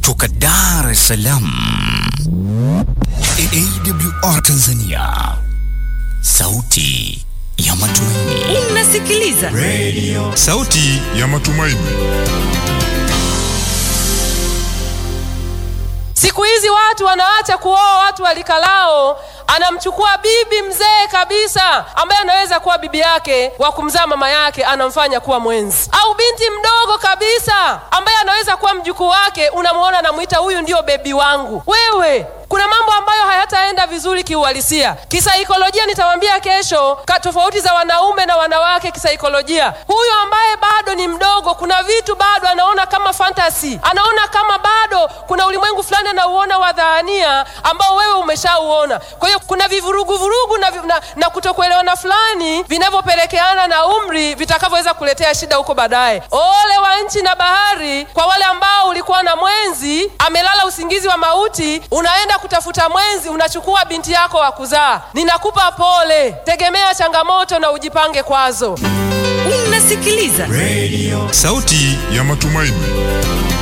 kutoka Dar es Salaam, AWR Tanzania, sauti ya matumaini. Unasikiliza Radio Sauti ya Matumaini. Siku hizi watu wanaacha kuoa watu walikalao, anamchukua bibi mzee kabisa ambaye anaweza kuwa bibi yake wa kumzaa mama yake, anamfanya kuwa mwenzi. Au binti mdogo kabisa ambaye anaweza kuwa mjukuu wake, unamuona anamuita huyu ndio bebi wangu. Wewe, kuna mambo ambayo hayataenda vizuri kiuhalisia. Kisaikolojia nitawaambia kesho tofauti za wanaume na wanawake kisaikolojia. Huyu ambaye bado ni mdogo, kuna vitu bado anaona kama fantasy, anaona kama bado kuna ulimwengu fulani anauona wa dhahania ambao wewe umeshauona. Kwa hiyo kuna vivurugu na kutokuelewana fulani vinavyopelekeana na umri vitakavyoweza kuletea shida huko baadaye. Ole wa nchi na bahari kwa wale ambao ulikuwa na mwenzi amelala usingizi wa mauti, unaenda kutafuta mwenzi, unachukua binti yako wa kuzaa. Ninakupa pole, tegemea changamoto na ujipange kwazo. Unasikiliza Radio Sauti ya Matumaini.